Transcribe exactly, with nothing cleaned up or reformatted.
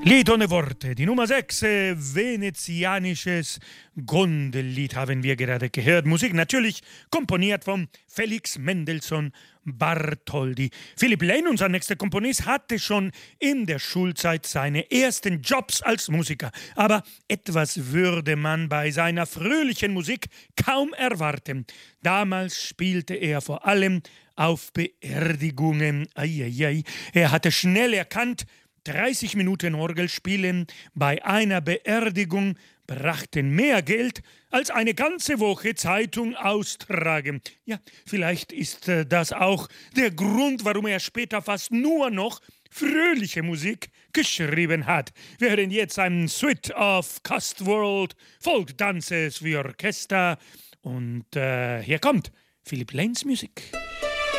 Lied ohne Worte, die Nummer sechs, äh, venezianisches Gondellied haben wir gerade gehört. Musik natürlich komponiert von Felix Mendelssohn Bartholdy. Philipp Lane, unser nächster Komponist, hatte schon in der Schulzeit seine ersten Jobs als Musiker. Aber etwas würde man bei seiner fröhlichen Musik kaum erwarten. Damals spielte er vor allem auf Beerdigungen. Eieiei. Er hatte schnell erkannt, dreißig Minuten Orgelspielen bei einer Beerdigung brachten mehr Geld als eine ganze Woche Zeitung austragen. Ja, vielleicht ist äh, das auch der Grund, warum er später fast nur noch fröhliche Musik geschrieben hat. Wir hören jetzt einen Suite of Costworld Folk Dances für Orchester und äh, hier kommt Philipp Lanes Musik.